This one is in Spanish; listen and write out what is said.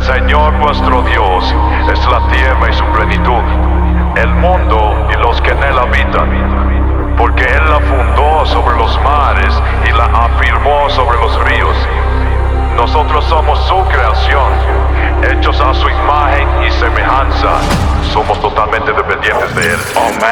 Señor vuestro Dios es la tierra y su plenitud, el mundo y los que en él habitan.